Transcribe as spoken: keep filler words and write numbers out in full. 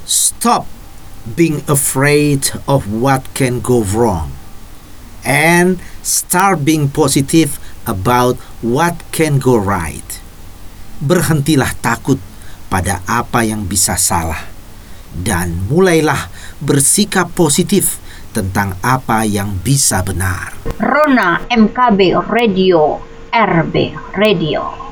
Stop being afraid of what can go wrong and start being positive about what can go right. Berhentilah takut pada apa yang bisa salah dan mulailah bersikap positif tentang apa yang bisa benar. Rona M K B Radio, R B Radio.